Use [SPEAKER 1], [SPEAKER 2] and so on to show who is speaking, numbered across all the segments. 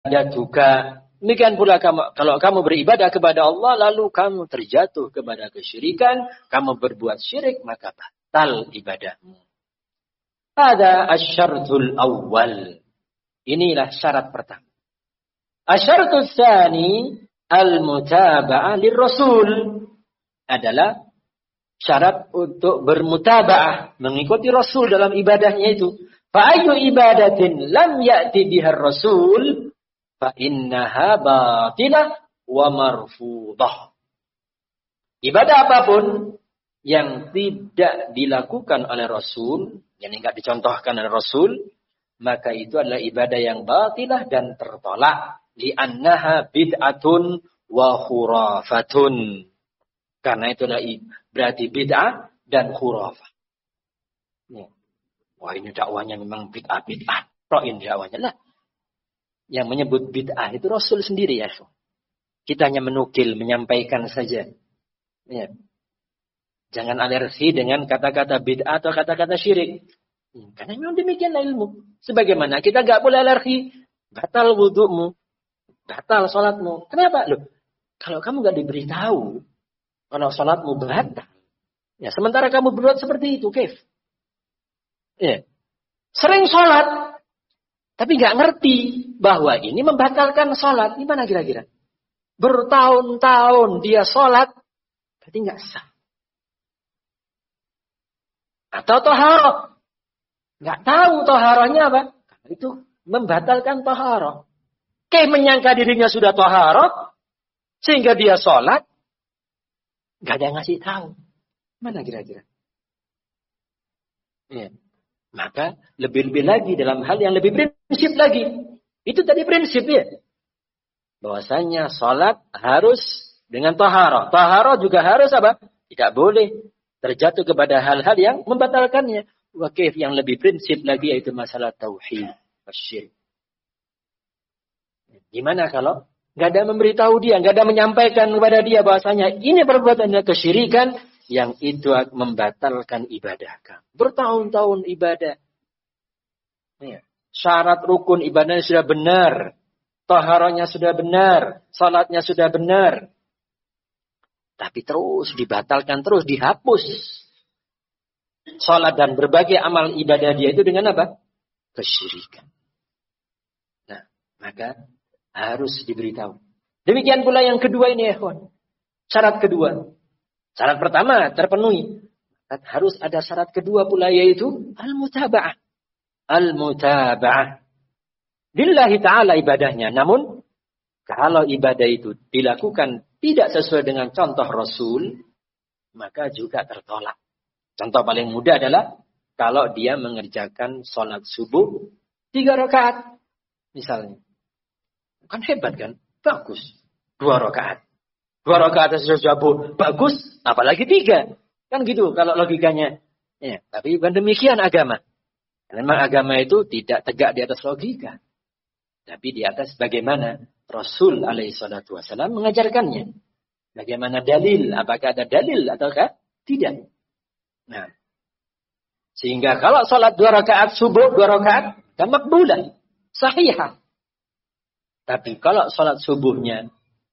[SPEAKER 1] ibadatuka. Demikian pula kalau kamu beribadah kepada Allah lalu kamu terjatuh kepada kesyirikan, kamu berbuat syirik, maka batal ibadahmu. Ada asyaratul awal. Inilah syarat pertama. Asyaratul tsani al-mutaba'ah lirrasul adalah syarat untuk bermutaba'ah, mengikuti Rasul dalam ibadahnya itu. Fa ayyu ibadatin lam ya'ti biha rasul fa innaha batilah wa marfudah. Ibadah apapun yang tidak dilakukan oleh Rasul, yang enggak dicontohkan oleh Rasul, maka itu adalah ibadah yang batilah dan tertolak. Li'annaha bid'atun wa khurafatun. Karena itu adalah berarti bid'ah dan khurafah. Ya. Wah, ini dakwanya memang bid'ah. Ro'in dakwanya lah. Yang menyebut bid'ah itu Rasul sendiri ya. Kita hanya menukil, menyampaikan saja. Ya. Jangan alergi dengan kata-kata bid'ah atau kata-kata syirik. Karena memang demikianlah ilmu. Sebagaimana kita nggak boleh alergi, batal wudu'mu, batal sholatmu. Kenapa? Loh, kalau kamu nggak diberitahu, kalau sholatmu batal, ya sementara kamu berbuat seperti itu, Kef. Ya. Sering sholat, tapi nggak ngerti bahwa ini membatalkan sholat. Gimana kira-kira? Bertahun-tahun dia sholat, berarti nggak sah. Atau toharoh. Nggak tahu toharohnya apa. Itu membatalkan toharoh. Menyangka dirinya sudah toharoh, sehingga dia sholat, nggak ada yang ngasih tahu. Mana kira-kira? Ya. Maka lebih-lebih lagi dalam hal yang lebih prinsip lagi. Itu tadi prinsip ya. Bahwasanya sholat harus dengan toharoh. Toharoh juga harus apa? Tidak boleh terjatuh kepada hal-hal yang membatalkannya. Wakif yang lebih prinsip lagi yaitu masalah tauhid, syirik. Gimana kalau nggak ada memberitahu dia, nggak ada menyampaikan kepada dia bahwasanya ini perbuatannya kesyirikan yang itu membatalkan ibadah kamu. Bertahun-tahun ibadah. Ya. Syarat rukun ibadahnya sudah benar, taharahnya sudah benar, salatnya sudah benar. Tapi terus dibatalkan, terus dihapus. Salat dan berbagai amal ibadah dia itu dengan apa? Kesyirikan. Nah, maka harus diberitahu. Demikian pula yang kedua ini, ikhwan. Syarat kedua. Syarat pertama terpenuhi. Harus ada syarat kedua pula yaitu al-mutaba'ah. Al-mutaba'ah. Lillahi ta'ala ibadahnya. Namun, kalau ibadah itu dilakukan tidak sesuai dengan contoh Rasul, maka juga tertolak. Contoh paling mudah adalah kalau dia mengerjakan sholat subuh 3 rakaat. Misalnya. Kan hebat kan? Bagus. 2 rakaat. 2 rakaat subuh. Bagus. Apalagi 3. Kan gitu kalau logikanya. Ya, tapi bukan demikian agama. Memang agama itu tidak tegak di atas logika. Tapi di atas bagaimana Rasul alaihissalatu wassalam mengajarkannya. Bagaimana dalil. Apakah ada dalil ataukah tidak. Nah, sehingga kalau sholat 2 rakaat subuh, 2 rakaat, dan makbulah, sahihah. Tapi kalau sholat subuhnya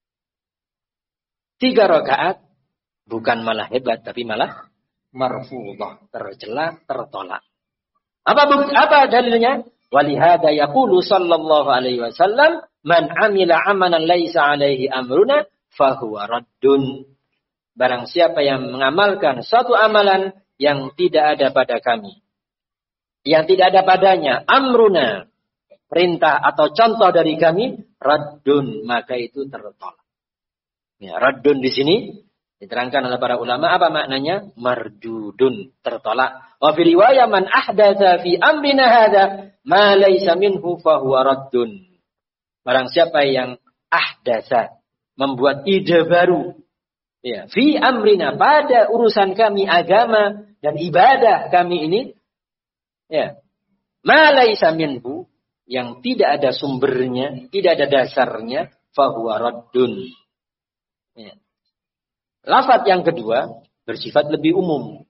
[SPEAKER 1] 3 rakaat, bukan malah hebat, tapi malah marfudah, tercela, tertolak. Apa dalilnya? Walihada yaqulu sallallahu alaihi wasallam, man amila amalan laisa alaihi amruna, fahuwa raddun. Barang siapa yang mengamalkan suatu amalan yang tidak ada pada kami, yang tidak ada padanya amruna, perintah atau contoh dari kami, raddun, maka itu tertolak. Ya, raddun di sini diterangkan oleh para ulama apa maknanya? Mardudun, tertolak. Wa fi riwayah man ahdatsa fi amrina hadza ma laysa minhu fa huwa raddun. Barang siapa yang ahdatsa, membuat ide baru, ya, fi amrina, pada urusan kami agama dan ibadah kami ini, ya, ma laysa minhu, yang tidak ada sumbernya, tidak ada dasarnya, fa huwa raddun. Ya. Lafaz yang kedua bersifat lebih umum.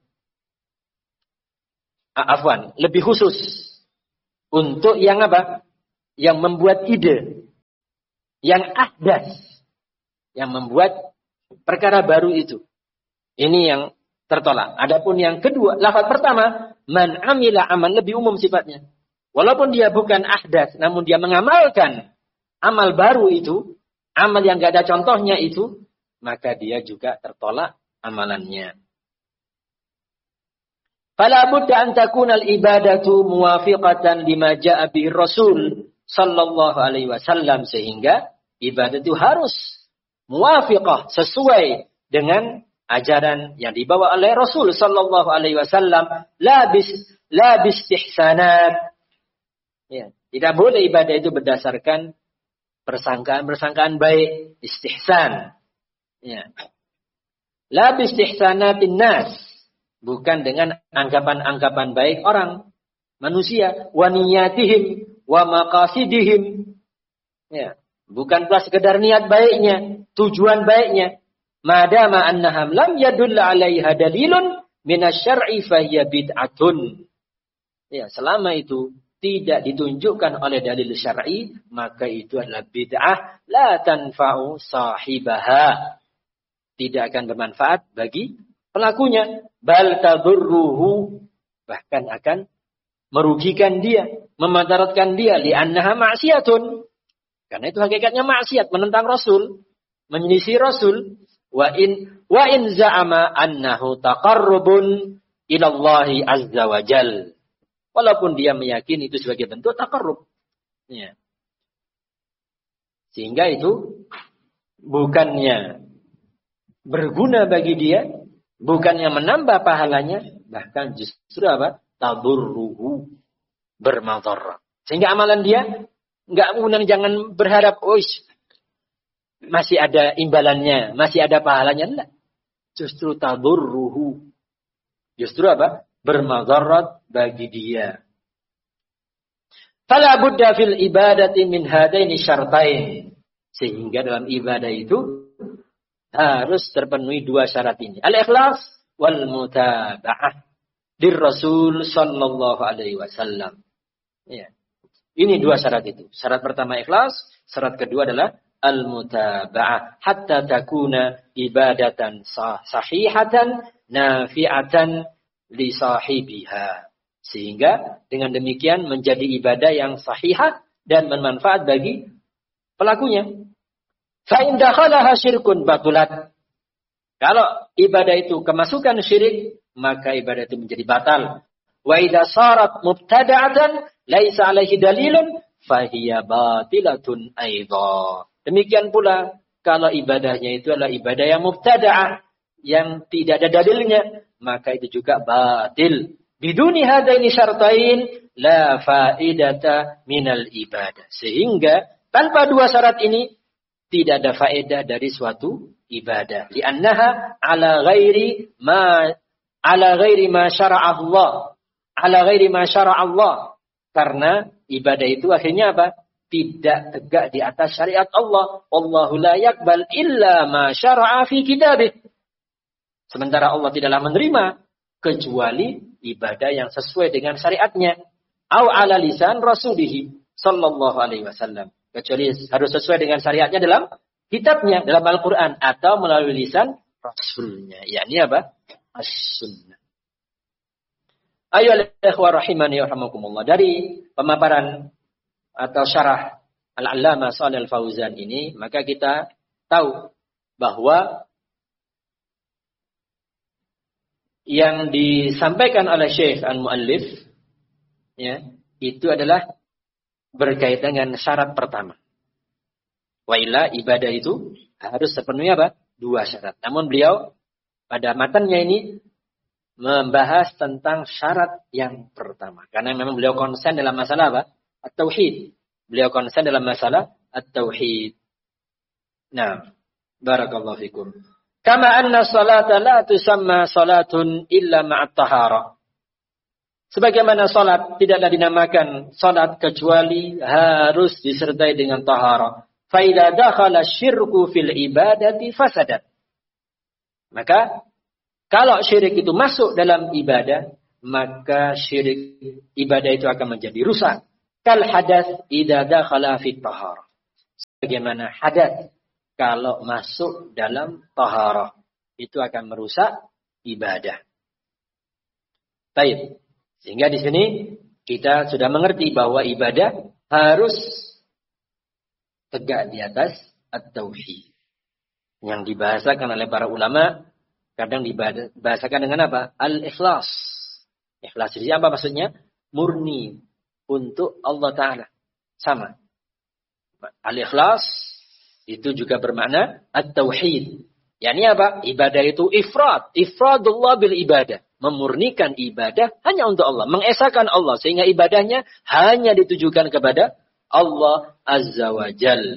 [SPEAKER 1] Afwan, lebih khusus untuk yang apa? Yang membuat ide. yang ahdas, yang membuat perkara baru itu. Ini yang tertolak. Adapun yang kedua, lafaz pertama, man amila amal, lebih umum sifatnya. Walaupun dia bukan ahdas, namun dia mengamalkan amal baru itu, amal yang gak ada contohnya itu, maka dia juga tertolak amalannya. Fala budda an takuna al-ibadatu muwafiqatan lima jaa bihi Rasul sallallahu alaihi wasallam, sehingga ibadah itu harus muwafiqah, sesuai dengan ajaran yang dibawa oleh Rasul sallallahu alaihi wasallam, la bistihsanat. Ya, tidak boleh ibadah itu berdasarkan persangkaan baik, istihsan. Ya. La bistihsanatin nas, bukan dengan anggapan-anggapan baik orang, manusia, wa niyatihim, wa maqasidihim. Ya, bukan pula sekedar niat baiknya, tujuan baiknya. Madama annaham lam yadulla 'alaiha dalilun minasy-syar'i fa hiya bid'atun. Ya, selama itu tidak ditunjukkan oleh dalil syar'i, maka itu adalah bid'ah, la tanfa'u sahibaha. Tidak akan bermanfaat bagi pelakunya, bal tadurruhu, bahkan akan merugikan dia, memadaratkan dia, li'annaha ma'siyatun. Karena itu hakikatnya maksiat, menentang Rasul, menyelisih Rasul. Wa in za'ama annahu taqarrubun ila Allah azza wa jal. Walaupun dia meyakini itu sebagai bentuk taqarrub. Ya. Sehingga itu bukannya berguna bagi dia, bukannya menambah pahalanya, bahkan justru apa? Tadurruhu, bermadharat. Sehingga amalan dia kemudian jangan berharap, masih ada imbalannya, masih ada pahalanya. Enggak. Justru tadurruhu. Justru apa? Bermadharat bagi dia. Fala budda fil ibadati min hadaini syartain. Sehingga dalam ibadah itu harus terpenuhi dua syarat ini. Al-ikhlas wal mutaba'ah dir Rasul sallallahu alaihi wasallam. Ya. Ini dua syarat itu. Syarat pertama ikhlas, syarat kedua adalah al-mutaba'ah hatta takuna ibadatan sahihatan nafi'atan li sahibiha. Sehingga dengan demikian menjadi ibadah yang sahihah dan bermanfaat bagi pelakunya. Fa in dakhalaha syirkun batulat. Kalau ibadah itu kemasukan syirik, maka ibadah itu menjadi batal. Wa idza sarat mubtada'atan laisa alaihi dalilun fa hiya batilatun aidha. Demikian pula kalau ibadahnya itu adalah ibadah yang mubtada'ah, yang tidak ada dalilnya, maka itu juga batil. Biduni hadaini syartain la faidata minal ibadah. Sehingga tanpa dua syarat ini tidak ada faedah dari suatu ibadah. Li'annaha ala ghairi ma syara'a Allah. Ala ghairi ma syara'a Allah. Karena ibadah itu akhirnya apa? Tidak tegak di atas syariat Allah. Wallahu la yaqbal illa ma syara'a fi kitabih. Sementara Allah tidaklah menerima kecuali ibadah yang sesuai dengan syariatnya. Au ala lisan rasulihi sallallahu alaihi wasallam. Kecuali harus sesuai dengan syariatnya dalam kitabnya, dalam Al-Quran. Atau melalui lisan Rasulnya. Yakni apa? As-sunnah. Ayolah ikhwah rahimani wa rahimakumullah. Dari pemaparan atau syarah Al-Allamah Shalih Al-Fauzan ini, maka kita tahu bahwa yang disampaikan oleh Syekh Al-Muallif, ya, itu adalah berkaitan dengan syarat pertama. Wa illa ibadah itu harus terpenuhi apa? Dua syarat. Namun beliau pada matannya ini membahas tentang syarat yang pertama. Karena memang beliau konsen dalam masalah apa? At-tauhid. Beliau konsen dalam masalah at-tauhid. Nah, barakallahu fikum. Kama anna salata la tusamma salatun illa ma'at tahara. Sebagaimana salat tidaklah dinamakan salat kecuali harus disertai dengan tahara. Fa idza dakhala syirku fil ibadati fasadat. Maka kalau syirik itu masuk dalam ibadah, maka syirik ibadah itu akan menjadi rusak. Kal hadath idza dakhala fit tahara. Bagaimana hadas kalau masuk dalam taharah. Itu akan merusak ibadah. Baik. Sehingga di sini kita sudah mengerti bahwa ibadah harus tegak di atas at-tauhid. Yang dibahasakan oleh para ulama, kadang dibahasakan dengan apa? Al-ikhlas. Ikhlas ini apa maksudnya? Murni untuk Allah Ta'ala. Sama. Al-ikhlas itu juga bermakna at-tauhid. Yani apa? Ibadah itu ifrad. Ifradullah bil ibadah. Memurnikan ibadah hanya untuk Allah. Mengesahkan Allah. Sehingga ibadahnya hanya ditujukan kepada Allah Azza wa Jal.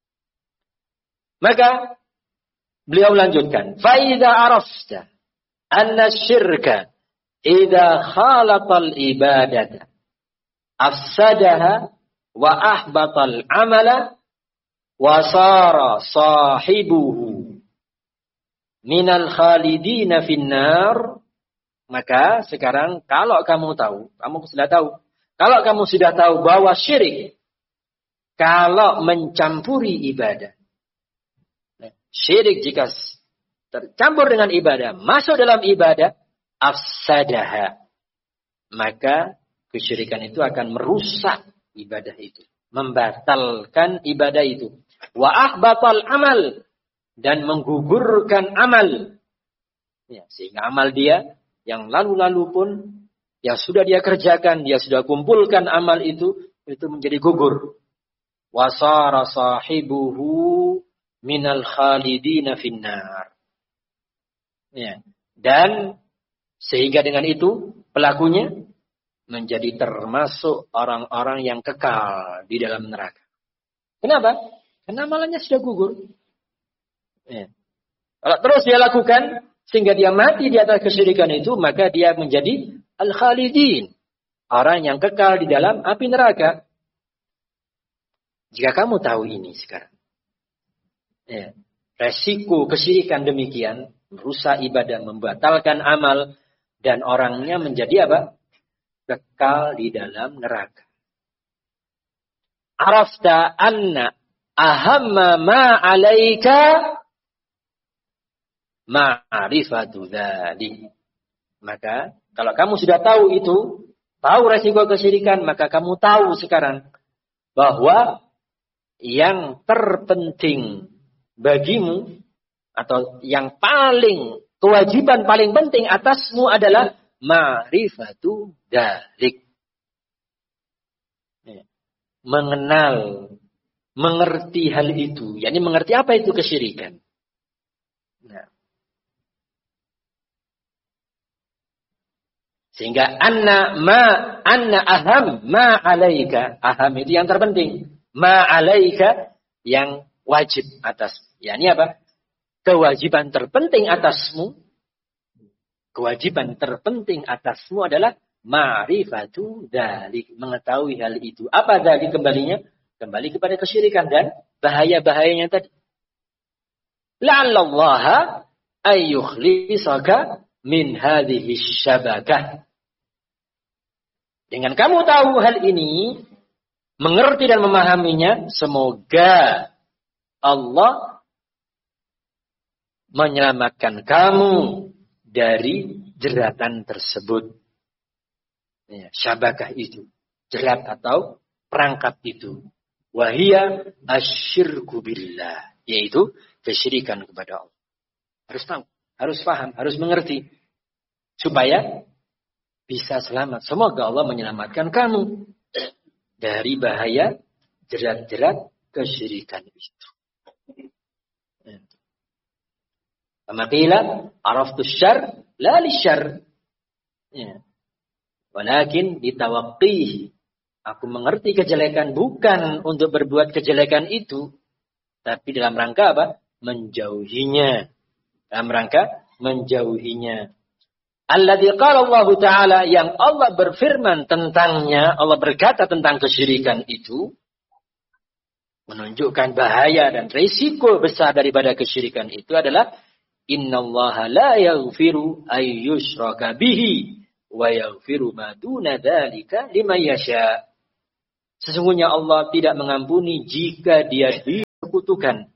[SPEAKER 1] Maka beliau lanjutkan. فَإِذَا عَرَفْتَ أَنَّ الشِّرْكَ إِذَا خَالَطَ الْإِبَادَةَ أَفْسَدَهَا وَأَحْبَطَ الْعَمَلَ وَصَارَ صَاحِبُهُ minal khalidina finnar. Maka sekarang kalau kamu tahu, kalau kamu sudah tahu bahwa syirik kalau mencampuri ibadah, syirik jika tercampur dengan ibadah, masuk dalam ibadah, afsadaha, maka kesyirikan itu akan merusak ibadah itu, membatalkan ibadah itu, wa ahbatal amal, dan menggugurkan amal. Ya, sehingga amal dia yang lalu-lalu pun, yang sudah dia kerjakan, dia sudah kumpulkan amal itu menjadi gugur. Wasara sahibuhu minal khalidina finnar. Ya. Dan sehingga dengan itu pelakunya menjadi termasuk orang-orang yang kekal di dalam neraka. Kenapa? Karena amalannya sudah gugur. Ya. Kalau terus dia lakukan sehingga dia mati di atas kesyirikan itu, maka dia menjadi al-khalidin, orang yang kekal di dalam api neraka. Jika kamu tahu ini sekarang, ya, resiko kesyirikan demikian, merusak ibadah, membatalkan amal, dan orangnya menjadi apa? Kekal di dalam neraka. Arafta anna ahamma ma alaika ma'rifatu dzalik. Maka kalau kamu sudah tahu itu, tahu resiko kesyirikan, maka kamu tahu sekarang bahwa yang terpenting bagimu atau yang paling kewajiban paling penting atasmu adalah ma'rifatu dzalik. Mengenal, mengerti hal itu, yakni mengerti apa itu kesyirikan. Nah, sehingga anna aham ma alaika, aham itu yang terpenting, ma alaika yang wajib atas. Yani apa? Kewajiban terpenting atasmu. Kewajiban terpenting atasmu adalah ma'rifatu dzalik, mengetahui hal itu. Apa dzalik kembalinya? Kembali kepada kesyirikan dan bahaya-bahayanya tadi. La'allallaha ayyukhlisaka min hadhihi syabakah. Dengan kamu tahu hal ini, mengerti dan memahaminya, semoga Allah menyelamatkan kamu dari jeratan tersebut. Ya, syabakah itu, jerat atau perangkap itu. Wahia asyirku billah, yaitu kesyirikan kepada Allah. Harus tahu, harus paham, harus mengerti. Supaya bisa selamat. Semoga Allah menyelamatkan kamu dari bahaya jerat-jerat kesyirikan itu. Maqila araftu syarr la lisyarr. Ya. Walakin ditawaqqihi. Aku mengerti kejelekan bukan untuk berbuat kejelekan itu, tapi dalam rangka apa? Menjauhinya. Dalam rangka menjauhinya. Alladzi qala Allah Ta'ala, yang Allah berfirman tentangnya, Allah berkata tentang kesyirikan itu, menunjukkan bahaya dan risiko besar daripada kesyirikan itu adalah innallaha la yaghfiru ay yushraka bihi wa yaghfiru ma duna dzalika liman yasha. Sesungguhnya Allah tidak mengampuni jika dia disekutukan.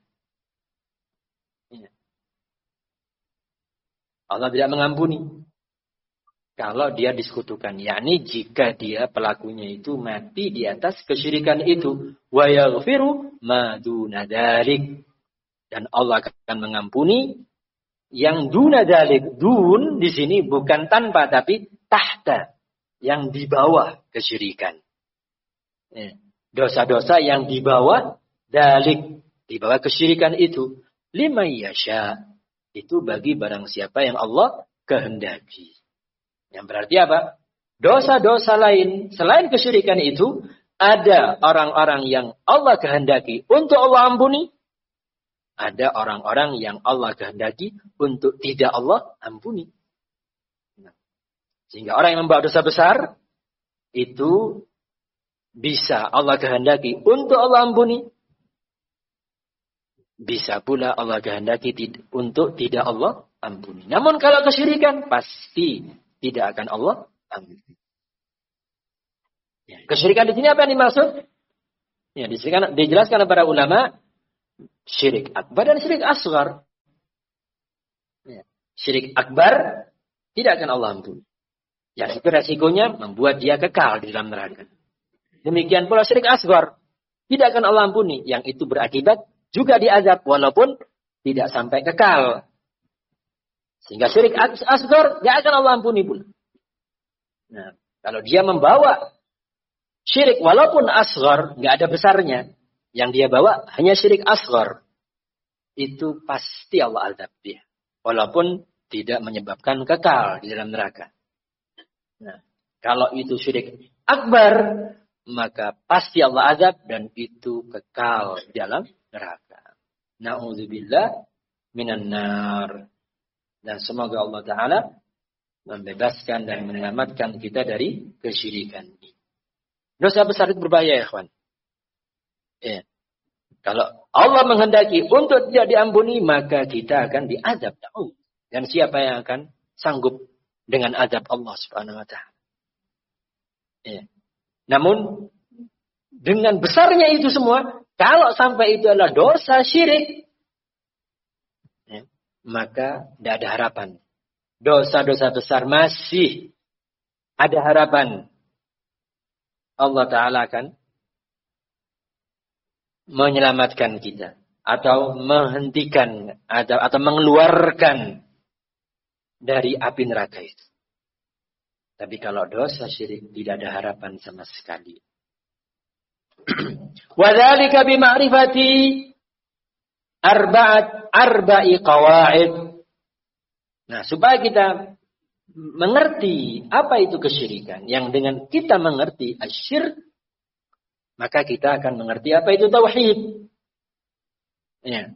[SPEAKER 1] Allah tidak mengampuni kalau dia disekutukan. Yakni jika dia pelakunya itu mati di atas kesyirikan itu. Wa yaghfiru ma duna dzalik. Dan Allah akan mengampuni yang duna dzalik. Dun di sini bukan tanpa tapi tahta. Yang di bawah kesyirikan. Dosa-dosa yang di bawah dzalik. Di bawah kesyirikan itu. Liman yasha. Itu bagi barang siapa yang Allah kehendaki. Yang berarti apa? Dosa-dosa lain selain kesyirikan itu ada orang-orang yang Allah kehendaki untuk Allah ampuni. Ada orang-orang yang Allah kehendaki untuk tidak Allah ampuni. Sehingga orang yang membawa dosa besar itu bisa Allah kehendaki untuk Allah ampuni. Bisa pula Allah kehendaki untuk tidak Allah ampuni. Namun kalau kesyirikan pasti tidak akan Allah ampuni. Ya, kesyirikan di sini apa yang dimaksud? Ya, dijelaskan oleh para ulama syirik akbar dan syirik asghar. Ya, syirik akbar tidak akan Allah ampuni. Yang itu resikonya membuat dia kekal di dalam neraka. Demikian pula syirik asghar tidak akan Allah ampuni. Yang itu berakibat juga diazab walaupun tidak sampai kekal. Sehingga syirik asghar tidak akan Allah ampuni pula. Nah, kalau dia membawa syirik walaupun asghar, nggak ada besarnya, yang dia bawa hanya syirik asghar, itu pasti Allah azab dia, walaupun tidak menyebabkan kekal di dalam neraka. Nah, kalau itu syirik akbar, maka pasti Allah azab dan itu kekal di dalam neraka. Na'udzubillah minan nar. Dan semoga Allah Ta'ala membebaskan dan menyelamatkan kita dari kesyirikan. Dosa besar itu berbahaya, ya kawan. Ya. Kalau Allah menghendaki untuk tidak diampuni, maka kita akan diazab. Dan siapa yang akan sanggup dengan azab Allah Subhanahu Wa Ta'ala? Ya. Namun, dengan besarnya itu semua, kalau sampai itu adalah dosa syirik, ya, maka tidak ada harapan. Dosa-dosa besar masih ada harapan. Allah Ta'ala akan menyelamatkan kita. Atau menghentikan. Atau mengeluarkan dari api neraka itu. Tapi kalau dosa syirik tidak ada harapan sama sekali. Wadzalika bima'rifati arba'i qawaid. Nah, supaya kita mengerti apa itu kesyirikan. Yang dengan kita mengerti asyirk, maka kita akan mengerti apa itu tauhid. Ya.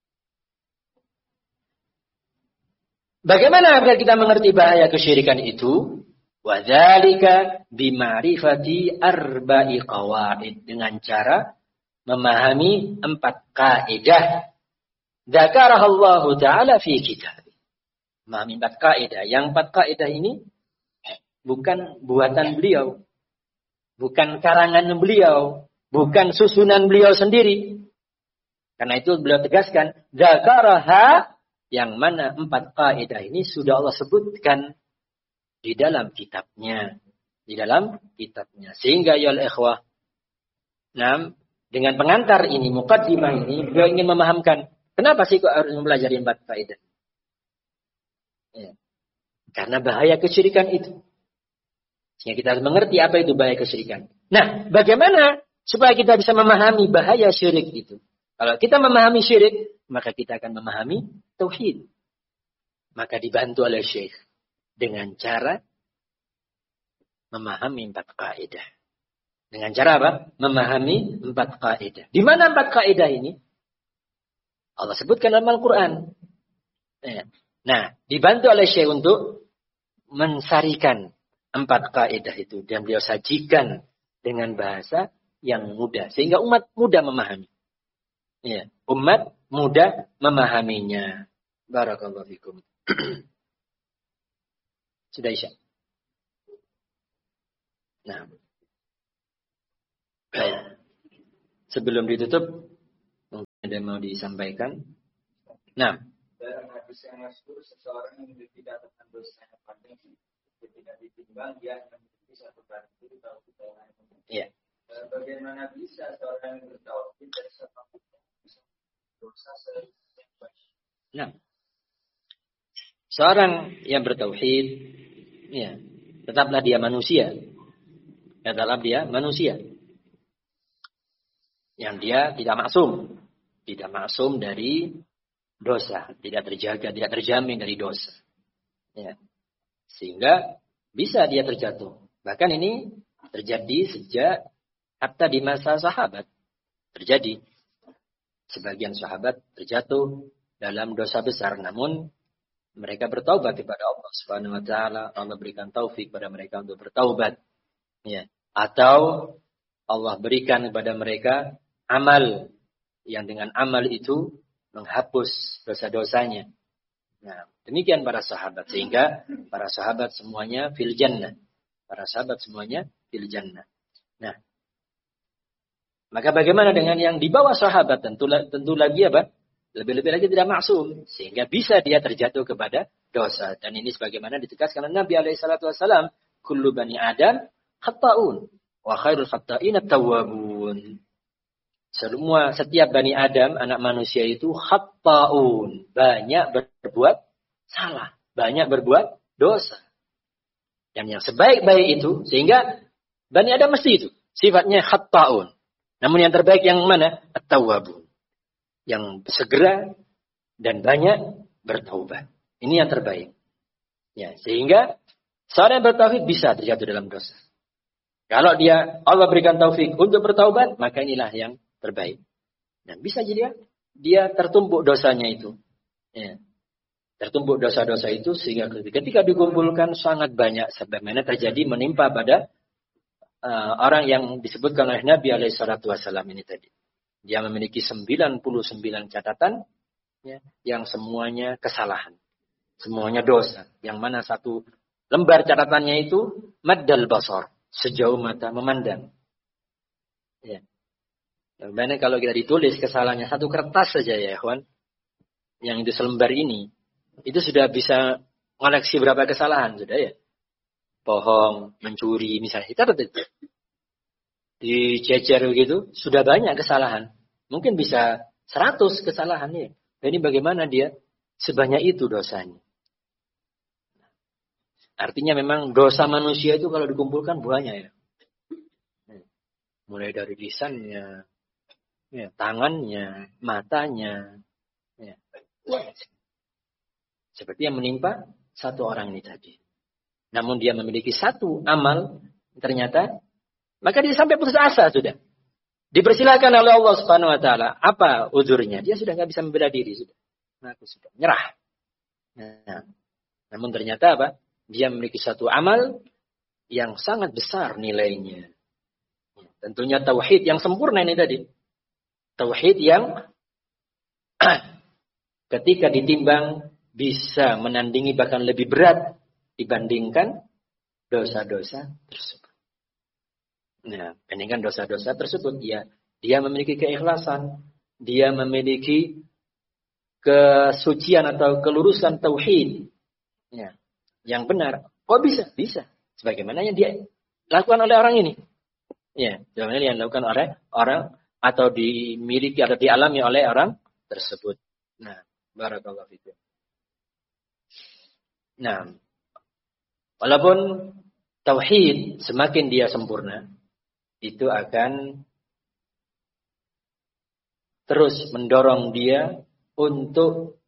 [SPEAKER 1] Bagaimana agar kita mengerti bahaya kesyirikan itu? Wadzalika bima'rifati arba'i qawaid. Dengan cara memahami 4 kaidah. Dzakarahallahu ta'ala fi kitab. Memahami 4 kaidah. Yang 4 kaidah ini bukan buatan beliau. Bukan karangan beliau. Bukan susunan beliau sendiri. Karena itu beliau tegaskan. Dzakaraha, yang mana 4 kaidah ini sudah Allah sebutkan di dalam kitabnya. Di dalam kitabnya. Sehingga ya ikhwah. Nah, dengan pengantar ini, muqaddimah ini, beliau ingin memahamkan. Kenapa sih kok harus mempelajari 4 kaidah? Ya. Karena bahaya kesyirikan itu. Sehingga kita harus mengerti apa itu bahaya kesyirikan. Nah, bagaimana supaya kita bisa memahami bahaya syirik itu? Kalau kita memahami syirik, maka kita akan memahami tauhid. Maka dibantu oleh Syekh dengan cara memahami 4 kaidah. Dengan cara apa? Memahami 4 kaidah. Di mana 4 kaidah ini? Allah sebutkan dalam Al-Quran. Ya. Nah, dibantu oleh Syekh untuk mensarikan 4 kaidah itu. Dan beliau sajikan dengan bahasa yang mudah. Sehingga umat mudah memahami. Ya, umat mudah memahaminya. Barakallahu fikum. Sudah Isya. Nah. Baik. Sebelum ditutup, mungkin ada yang mau disampaikan. Nah.
[SPEAKER 2] Dalam hadis yang masyhur, seseorang yang memiliki catatan dosa yang panjang, ketika ditimbang dia akan memiliki satu kali atau kita lain.
[SPEAKER 1] Iya.
[SPEAKER 2] Bagaimana bisa seorang yang bertauhid dari siapapun bisa dosa sebanyak?
[SPEAKER 1] Nah, seorang yang bertauhid, ya, tetaplah dia manusia. Tetaplah dia manusia. Yang dia tidak maksum dari dosa, tidak terjaga, tidak terjamin dari dosa. Ya. Sehingga bisa dia terjatuh. Bahkan ini terjadi sejak hatta di masa sahabat. Terjadi. Sebagian sahabat terjatuh dalam dosa besar. Namun mereka bertaubat kepada Allah Subhanahu wa taala. Allah berikan taufik kepada mereka untuk bertaubat. Ya. Atau Allah berikan kepada mereka amal yang dengan amal itu menghapus dosa-dosanya. Nah, demikian para sahabat. Sehingga para sahabat semuanya fil jannah. Para sahabat semuanya fil jannah. Nah, maka bagaimana dengan yang di bawah sahabat? Tentu lagi apa? Lebih-lebih lagi tidak maksum. Sehingga bisa dia terjatuh kepada dosa. Dan ini sebagaimana ditegaskan oleh Nabi SAW. Kullu bani Adam khata'un. Wa khairul khata'in at-tawwabun. Setiap bani Adam, anak manusia itu khata'un. Banyak berbuat salah. Banyak berbuat dosa. Dan yang sebaik-baik itu, sehingga bani Adam mesti itu. Sifatnya khata'un. Namun yang terbaik yang mana? At-tawwabun. Yang segera dan banyak bertaubat. Ini yang terbaik. Ya, sehingga seorang yang bertauhid bisa terjatuh dalam dosa. Kalau Allah berikan taufik untuk bertaubat, maka inilah yang terbaik. Dan bisa jadi dia tertumpuk dosanya itu. Ya. Tertumpuk dosa-dosa itu sehingga ketika dikumpulkan sangat banyak sebagaimana terjadi menimpa pada orang yang disebutkan oleh Nabi SAW ini tadi. Dia memiliki 99 catatan ya, yang semuanya kesalahan. Semuanya dosa. Yang mana satu lembar catatannya itu maddal basar. Sejauh mata memandang. Ya. Bagaimana kalau kita ditulis kesalahannya satu kertas saja ya ikhwan. Yang itu selembar ini. Itu sudah bisa koleksi berapa kesalahan. Sudah ya. Bohong, mencuri misalnya. Kita dicecer begitu, sudah banyak kesalahan. Mungkin bisa 100 kesalahan ya. Dan ini bagaimana dia sebanyak itu dosanya. Artinya memang dosa manusia itu kalau dikumpulkan banyak ya. Mulai dari lisannya, ya, tangannya, matanya. Ya. Seperti yang menimpa satu orang ini tadi. Namun dia memiliki satu amal, ternyata, maka dia sampai putus asa sudah. Dipersilakan oleh Allah Subhanahu wa taala. Apa uzurnya? Dia sudah nggak bisa membela diri sudah. Aku sudah nyerah. Nah, namun ternyata apa? Dia memiliki satu amal yang sangat besar nilainya. Tentunya tauhid yang sempurna ini tadi. Tauhid yang ketika ditimbang bisa menandingi bahkan lebih berat dibandingkan dosa-dosa tersebut. Nah, bandingkan dosa-dosa tersebut, dia memiliki keikhlasan, dia memiliki kesucian atau kelurusan tauhid. Ya, yang benar. Oh bisa. Sebagaimana yang dia lakukan oleh orang ini. Ya, sebagaimana yang dilakukan oleh orang atau dimiliki atau dialami oleh orang tersebut. Nah, barakallahu fikum. Nah, walaupun tauhid semakin dia sempurna, itu akan terus mendorong dia untuk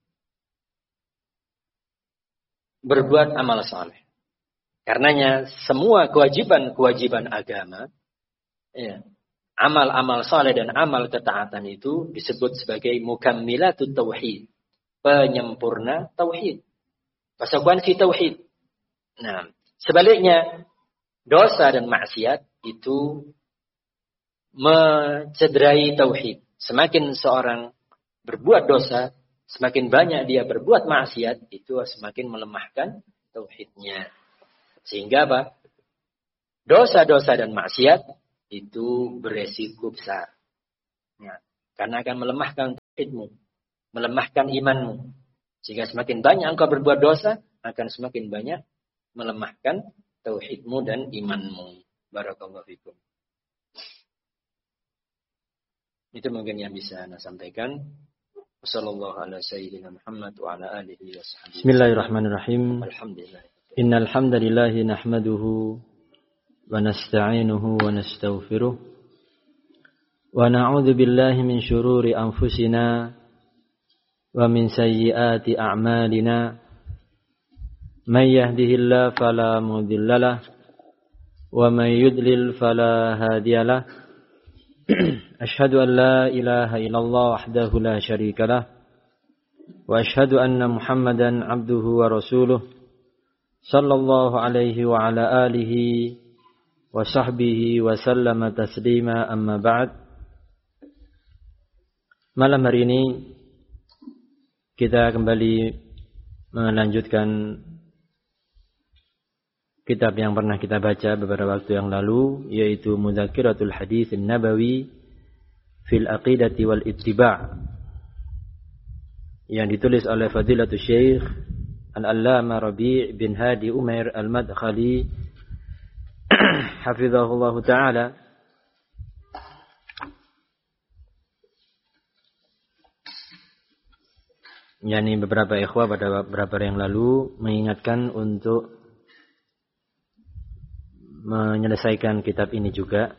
[SPEAKER 1] berbuat amal saleh. Karenanya semua kewajiban agama, ya, amal-amal saleh dan amal ketaatan itu disebut sebagai mukammilatut tauhid, penyempurna tauhid, konsekuensi tauhid. Nah, sebaliknya dosa dan maksiat itu mencederai tauhid. Semakin seorang berbuat dosa, semakin banyak dia berbuat maksiat, itu semakin melemahkan tauhidnya. Sehingga apa? Dosa-dosa dan maksiat itu beresiko besar. Ya, karena akan melemahkan tauhidmu, melemahkan imanmu. Sehingga semakin banyak engkau berbuat dosa, akan semakin banyak melemahkan tauhidmu dan imanmu. Barakallahu fikum. Itu mungkin yang bisa Anda sampaikan. Wassallallahu ala sayyidina Muhammad wa ala alihi wa sahbihi.
[SPEAKER 3] Bismillahirrahmanirrahim.
[SPEAKER 1] Alhamdulillah.
[SPEAKER 3] Innal hamdalillah nahmaduhu wa nasta'inuhu wa nastaghfiruh. Wa na'udzu billahi min shururi anfusina wa min sayyiati a'malina. May yahdihillahu fala mudilla lahu wa may yudlil fala hadiya lahu. Ashhadu an la ilaha illallah wahdahu la syarika lah wa ashhadu anna Muhammadan abduhu wa rasuluh sallallahu alaihi wa ala alihi wa sahbihi wa sallama taslima amma ba'd. Malam hari ini kita kembali melanjutkan kitab yang pernah kita baca beberapa waktu yang lalu, yaitu Mudzakiratul Hadits Nabawi fil Aqidati wal Ittiba' yang ditulis oleh Fadilatul Syekh Al-Allamah Rabi' bin Hadi Umair Al-Madkhali hafizahullah ta'ala. Yani beberapa ikhwah pada beberapa hari yang lalu mengingatkan untuk menyelesaikan kitab ini juga.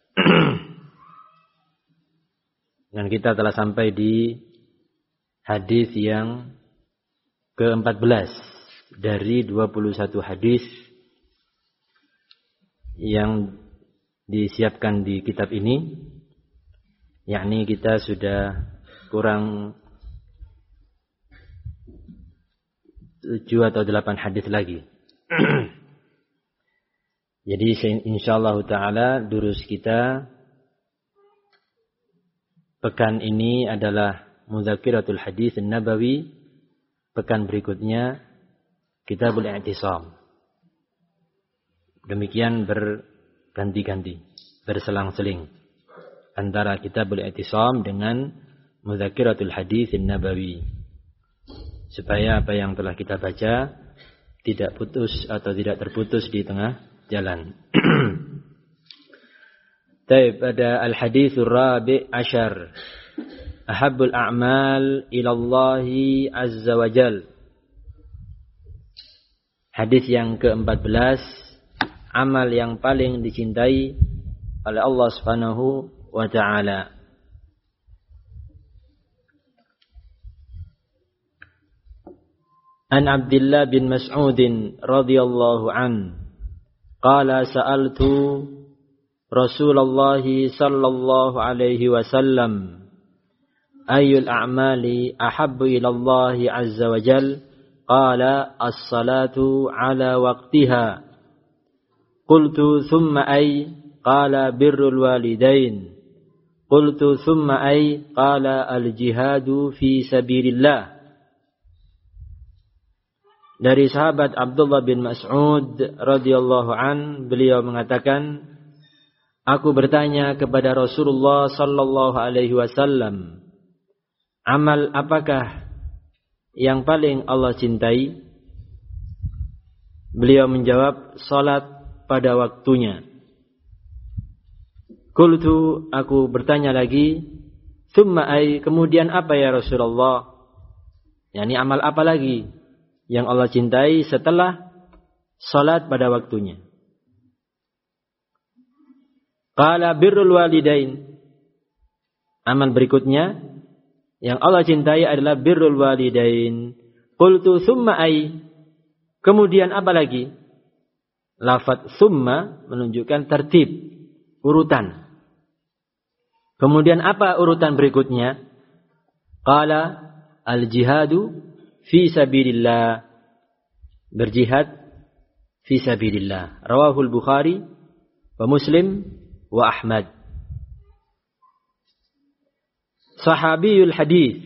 [SPEAKER 3] Dan kita telah sampai di hadis yang ke-14 dari 21 hadis yang disiapkan di kitab ini. Yakni kita sudah kurang 7 atau 8 hadis lagi. Jadi insyaallah ta'ala durus kita pekan ini adalah Mudzakiratul Hadits Nabawi. Pekan berikutnya Kitabul I'tisam. Demikian berganti-ganti, berselang-seling antara Kitabul I'tisam dengan Mudzakiratul Hadits Nabawi. Supaya apa yang telah kita baca tidak putus atau tidak terputus di tengah jalan. Taib, ada al-hadithur rabi' ashar. Ahabbul a'mal ilallahi azza wa jal. Hadis yang ke-14, amal yang paling dicintai oleh Allah Subhanahu wa ta'ala. An Abdullah bin Mas'ud radhiyallahu anhu qala sa'altu Rasulullah sallallahu alaihi wasallam ayyul a'mali ahabbu ila Allah azza wa jal qala as-salatu ala waqtiha qultu thumma ay qala birrul walidain qultu thumma ay qala al-jihadu fi sabilillah. Dari sahabat Abdullah bin Mas'ud radhiyallahu an, beliau mengatakan, aku bertanya kepada Rasulullah sallallahu alaihi wasallam, amal apakah yang paling Allah cintai? Beliau menjawab, salat pada waktunya. Qultu, aku bertanya lagi, thumma ay, kemudian apa ya Rasulullah? Yani amal apa lagi yang Allah cintai setelah salat pada waktunya? Qala birrul walidain. Amal berikutnya yang Allah cintai adalah birrul walidain. Qultu thumma ay, kemudian apa lagi? Lafaz thumma menunjukkan tertib, urutan. Kemudian apa urutan berikutnya? Qala al-jihadu fi sabilillah, berjihad fi sabilillah. Rawahul Bukhari wa Muslim wa Ahmad. Sahabiyul hadis,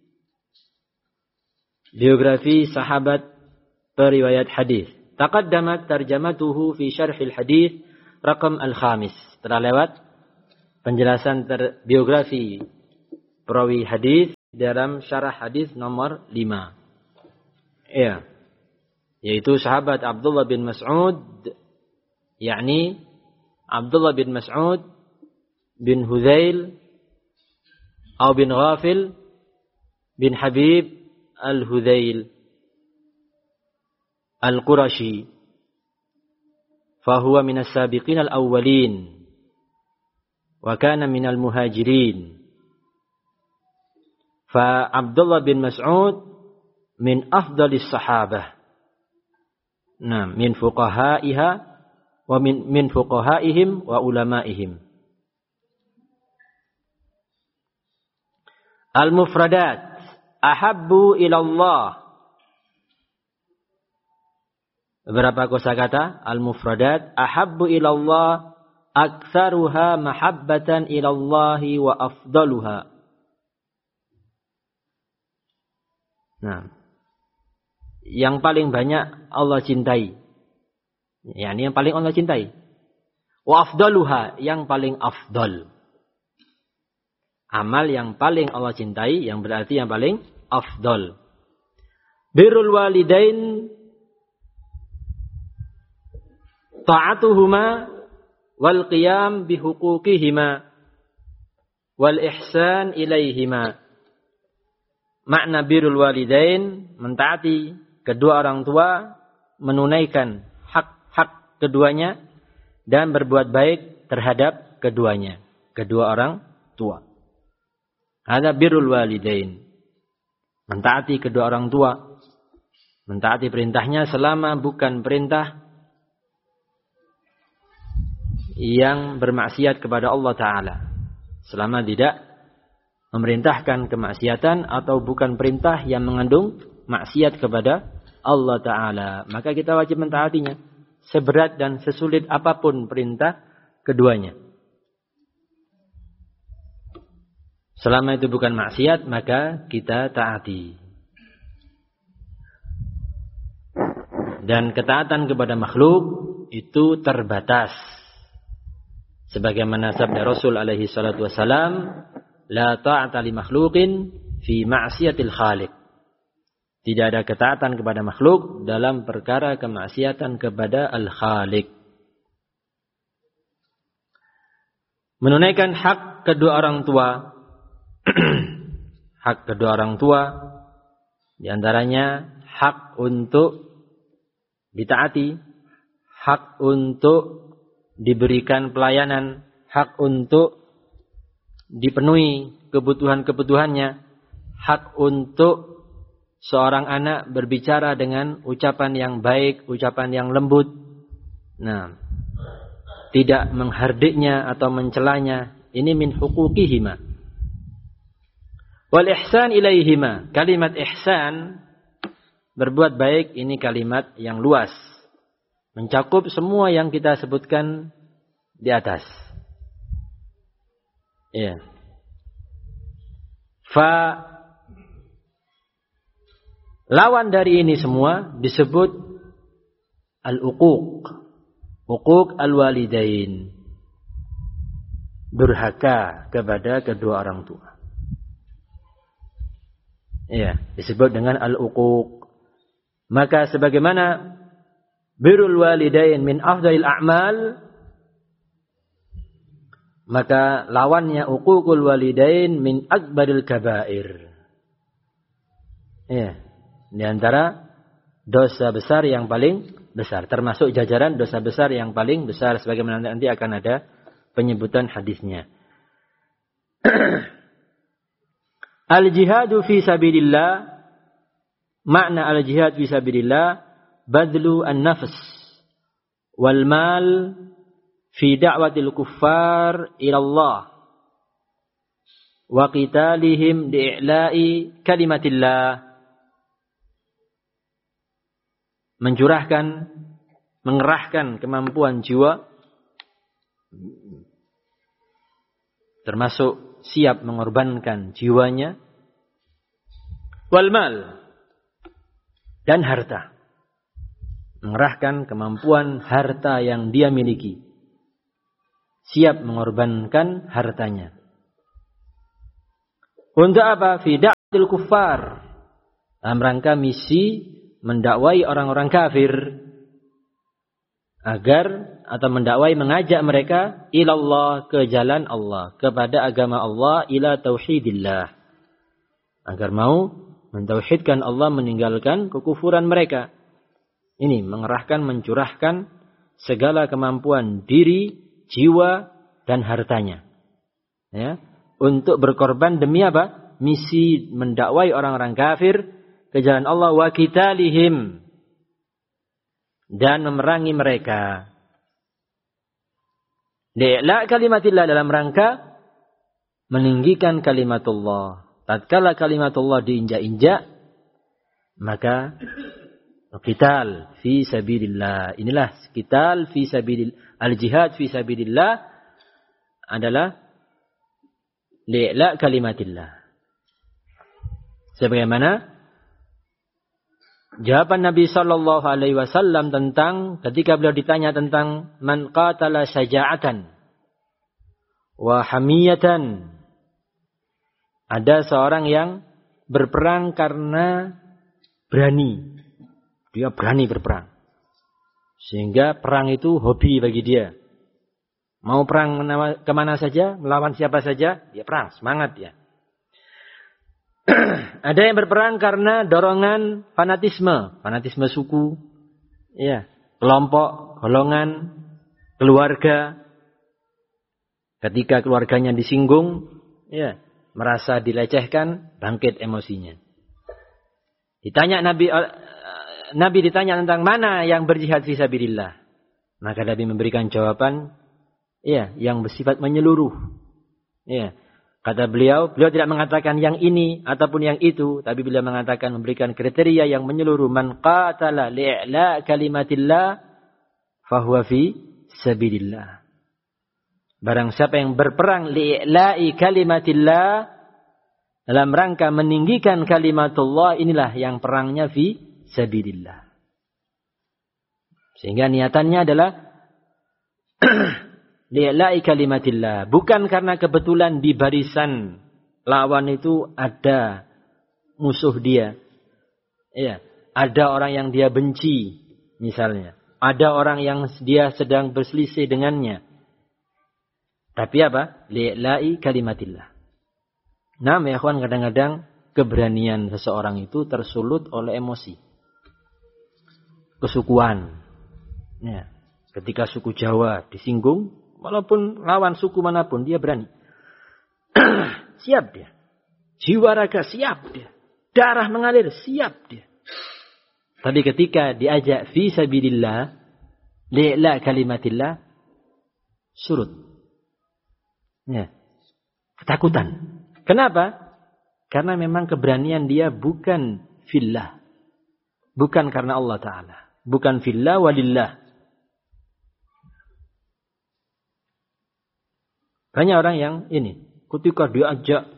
[SPEAKER 3] biografi sahabat periwayat hadis. Taqaddamat tarjamatuhu fi syarhil hadis raqam al-khamis. Telah lewat penjelasan biografi perawi hadis dalam syarah hadis nomor 5. Ya. Yaitu sahabat Abdullah bin Mas'ud, yakni Abdullah bin Mas'ud bin Hudzail atau bin Ghafil bin Habib al-Hudzail al-Qurashi. Fahuwa minas sabiqin al-awwalin wa kana minal muhajirin. Fa Abdullah bin Mas'ud min afdalis sahabah. Nah, min fuqahaiha wa min fuqahaihim wa ulamaihim. Al-mufradat ahabbu ila Allah. Berapa kosakata? Al-mufradat ahabbu ila Allah aktsaruha mahabbatan ila Allah wa afdaluha. Nah, yang paling banyak Allah cintai. Yani yang paling Allah cintai. Wa afdaluha, yang paling afdal. Amal yang paling Allah cintai, yang berarti yang paling afdal. Birrul walidain ta'atuhuma wal qiyam bihuquqihima wal ihsan ilaihima. Makna birrul walidain, mentaati kedua orang tua, menunaikan hak-hak keduanya dan berbuat baik terhadap keduanya, kedua orang tua. Ada birrul walidain. Mentaati kedua orang tua, mentaati perintahnya selama bukan perintah yang bermaksiat kepada Allah Ta'ala. Selama tidak memerintahkan kemaksiatan atau bukan perintah yang mengandung maksiat kepada Allah Ta'ala, maka kita wajib mentaatinya, seberat dan sesulit apapun perintah keduanya. Selama itu bukan maksiat, maka kita taati. Dan ketaatan kepada makhluk itu terbatas. Sebagaimana sabda Rasul alaihi salatu wassalam, la ta'ata li makhluqin fi ma'siyatil khaliq. Tidak ada ketaatan kepada makhluk dalam perkara kemaksiatan kepada al-Khaliq. Menunaikan hak kedua orang tua. Hak kedua orang tua di antaranya hak untuk ditaati, hak untuk diberikan pelayanan, hak untuk dipenuhi kebutuhan-kebutuhannya, hak untuk seorang anak berbicara dengan ucapan yang baik, ucapan yang lembut. Nah, tidak menghardiknya atau mencelanya. Ini min huquqihima. Wal ihsan ilaihima. Kalimat ihsan, berbuat baik, ini kalimat yang luas. Mencakup semua yang kita sebutkan di atas. Ya. Lawan dari ini semua disebut al-uquq. Uquq al-walidain. Durhaka kepada kedua orang tua. Ya, disebut dengan al-uquq. Maka sebagaimana birrul walidain min afdalil a'mal, maka lawannya uququl walidain min akbaril kabair. Ya. Di antara dosa besar yang paling besar, termasuk jajaran dosa besar yang paling besar, sebagaimana nanti akan ada penyebutan hadisnya. Al-jihadu fi sabilillah, makna al-jihad fi sabilillah badlu an-nafs wal mal fi da'watil kuffar ila Allah wa qitalihim li'i'la'i kalimatillah. Mencurahkan, mengerahkan kemampuan jiwa, termasuk siap mengorbankan jiwanya, wal mal, dan harta. Mengerahkan kemampuan harta yang dia miliki siap mengorbankan hartanya. Untuk apa? Fi da'watil kuffar. Dalam rangka misi mendakwai orang-orang kafir agar atau mendakwai mengajak mereka ilallah, ke jalan Allah, kepada agama Allah, ila tauhidillah, agar mau mentauhidkan Allah, meninggalkan kekufuran mereka. Ini mengerahkan, mencurahkan segala kemampuan diri, jiwa dan hartanya, ya, untuk berkorban demi apa? Misi mendakwai orang-orang kafir ke jalan Allah, wa qitalihim, dan memerangi mereka. Li'la kalimatillah, dalam rangka meninggikan kalimatullah. Tatkala kalimatullah diinjak-injak, maka qital fi sabilillah. Inilah qital fi sabilillah. Al-jihad fi sabilillah adalah li'la kalimatillah. Sebagaimana jawaban Nabi sallallahu alaihi wasallam tentang ketika beliau ditanya tentang man qatala syaja'atan wa hamiyatan. Ada seorang yang berperang karena berani. Dia berani berperang. Sehingga perang itu hobi bagi dia. Mau perang kemana saja, melawan siapa saja, dia perang, semangat dia. Ada yang berperang karena dorongan fanatisme suku, ya, kelompok, golongan, keluarga. Ketika keluarganya disinggung, ya, merasa dilecehkan, bangkit emosinya. Ditanya Nabi ditanya tentang mana yang berjihad fisabilillah. Maka Nabi memberikan jawaban, ya, yang bersifat menyeluruh. Ya. Kata beliau tidak mengatakan yang ini ataupun yang itu, tapi beliau mengatakan, memberikan kriteria yang menyeluruh. Man qatala li'la kalimatillah fahuwa fi sabilillah. Barang siapa yang berperang li'la'i kalimatillah, dalam rangka meninggikan kalimatullah, inilah yang perangnya fi sabilillah. Sehingga niatannya adalah li'la'i kalimatillah, bukan karena kebetulan di barisan lawan itu ada musuh dia. Ya, ada orang yang dia benci misalnya, ada orang yang dia sedang berselisih dengannya. Tapi apa? Li'la'i kalimatillah. Nah, ya kawan, kadang-kadang keberanian seseorang itu tersulut oleh emosi, kesukuan. Ya, ketika suku Jawa disinggung, walaupun lawan suku manapun, dia berani. Siap dia. Jiwa raga siap dia. Darah mengalir, siap dia. Tapi ketika diajak fi sabilillah, li'la kalimatillah, surut. Ya. Ketakutan. Kenapa? Karena memang keberanian dia bukan fillah. Bukan karena Allah Ta'ala. Bukan fillah walillah. Banyak orang yang ini, ketika diajak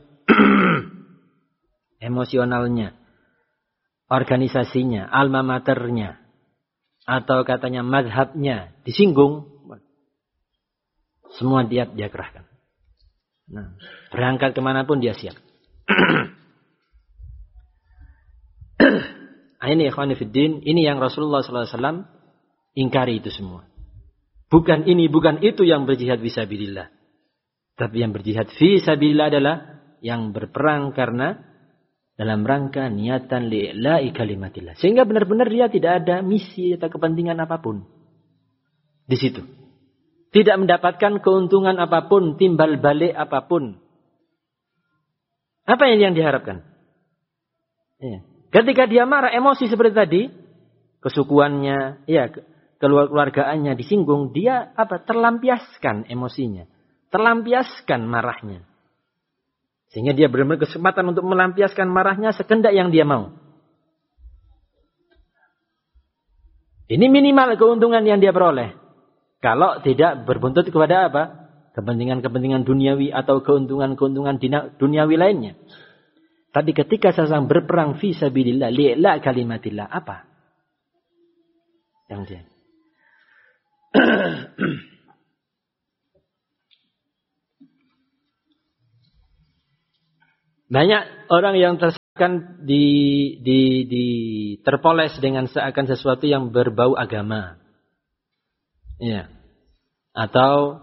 [SPEAKER 3] emosionalnya, organisasinya, alma maternya, atau katanya mazhabnya disinggung, semua dia kerahkan. Nah, berangkat kemanapun dia siap. Ini ikhwan fiddin, ini yang Rasulullah SAW ingkari itu semua. Bukan ini, bukan itu yang berjihad fisabilillah. Tapi yang berjihad fi sabilillah adalah yang berperang karena dalam rangka niatan li'la'i kalimatillah. Sehingga benar-benar dia tidak ada misi atau kepentingan apapun di situ. Tidak mendapatkan keuntungan apapun, timbal balik apapun. Apa yang diharapkan? Ya. Ketika dia marah, emosi seperti tadi, kesukuannya, ya, keluargaannya disinggung, dia terlampiaskan emosinya. Terlampiaskan marahnya. Sehingga dia benar-benar kesempatan untuk melampiaskan marahnya sekendak yang dia mau. Ini minimal keuntungan yang dia peroleh. Kalau tidak berbuntut kepada apa? Kepentingan-kepentingan duniawi atau keuntungan-keuntungan duniawi lainnya. Tapi ketika seseorang berperang fi sabilillah, li'la kalimatillah, apa? Yang dia Banyak orang yang terseakan terpoles dengan seakan sesuatu yang berbau agama. Ya. Atau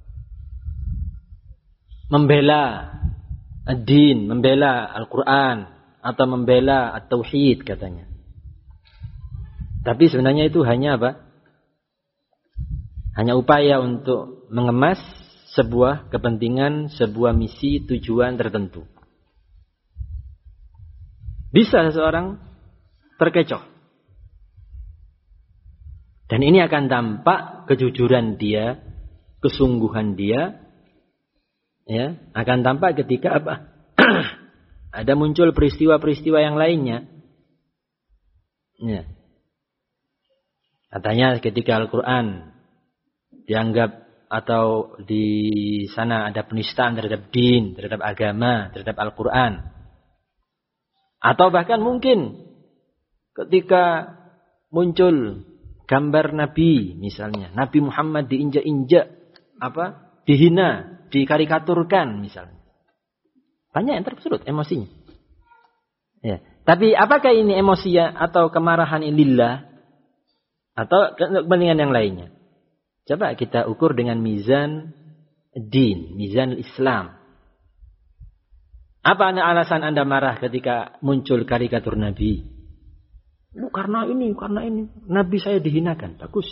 [SPEAKER 3] membela ad-din, membela Al-Quran, atau membela at-tauhid katanya. Tapi sebenarnya itu hanya apa? Hanya upaya untuk mengemas sebuah kepentingan, sebuah misi, tujuan tertentu. Bisa seseorang terkecoh. Dan ini akan tampak kejujuran dia, kesungguhan dia, ya, akan tampak ketika apa? Ada muncul peristiwa-peristiwa yang lainnya. Ya. Katanya ketika Al-Quran dianggap atau di sana ada penistaan terhadap din, terhadap agama, terhadap Al-Quran. Atau bahkan mungkin ketika muncul gambar Nabi misalnya, Nabi Muhammad diinjak-injak, dihina, dikarikaturkan misalnya. Banyak yang tersulut emosinya. Ya. Tapi apakah ini emosi atau kemarahan lillah atau kepentingan yang lainnya? Coba kita ukur dengan mizan din, mizan Islam. Apa alasan Anda marah ketika muncul karikatur Nabi? Karena ini. Nabi saya dihinakan. Bagus.